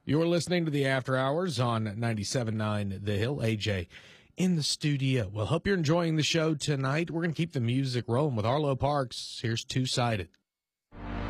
You're listening to the After Hours on 97.9 The Hill. AJ in the studio. Well, hope you're enjoying the show tonight. We're going to keep the music rolling with Arlo Parks. Here's Two-Sided.